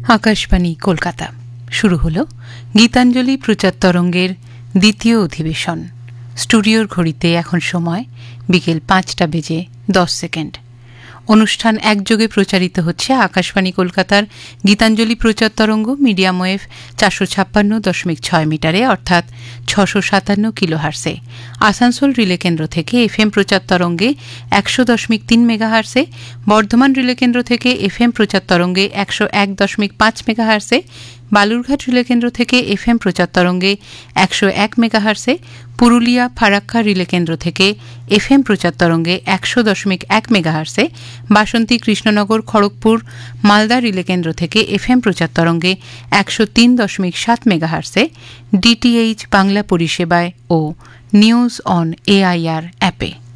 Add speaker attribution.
Speaker 1: আকাশবাণী কলকাতা শুরু হলো গীতাঞ্জলি প্রচার তরঙ্গের দ্বিতীয় অধিবেশন। স্টুডিওর ঘড়িতে এখন সময় বিকেল 5:10। অনুষ্ঠান একযোগে প্রচারিত হচ্ছে আকাশবাণী কলকাতার গীতাঞ্জলি প্রচার তরঙ্গ মিডিয়াম ওয়েভ 456.6 মিটারে অর্থাৎ 657 কিলোহার্সে, আসানসোল রিলে কেন্দ্র থেকে এফএম প্রচার তরঙ্গে 100.3 মেগাহার্সে, বর্ধমান রিলে কেন্দ্র থেকে এফএম প্রচার তরঙ্গে 101.5 মেগাহার্সে, বালুরঘাট রিলে কেন্দ্র থেকে এফএম প্রচার তরঙ্গে 101 মেগাহার্সে, পুরুলিয়া ফারাক্কা রিলে কেন্দ্র থেকে এফএম প্রচার তরঙ্গে 100.1 মেগাহার্সে, বাসন্তী কৃষ্ণনগর খড়গপুর মালদা রিলে কেন্দ্র থেকে এফএম প্রচার তরঙ্গে 103.7 মেগাহার্সে, ডিটিএইচ বাংলা পরিষেবায় ও নিউজ অন এআইআর অ্যাপে।